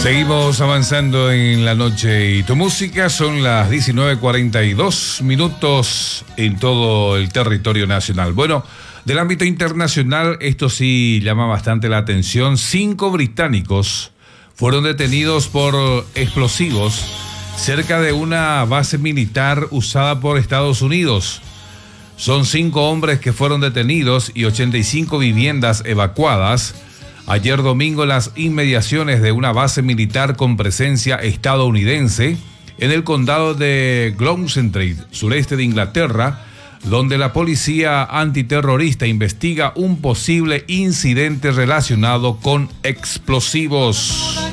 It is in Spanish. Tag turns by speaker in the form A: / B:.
A: Seguimos avanzando en la noche y tu música. Son las 19:42 minutos en todo el territorio nacional. Bueno, del ámbito internacional, esto sí llama bastante la atención. 5 británicos fueron detenidos por explosivos cerca de una base militar usada por Estados Unidos. Son 5 hombres que fueron detenidos y 85 viviendas evacuadas ayer domingo en las inmediaciones de una base militar con presencia estadounidense en el condado de Gloucester, sureste de Inglaterra, donde la policía antiterrorista investiga un posible incidente relacionado con explosivos.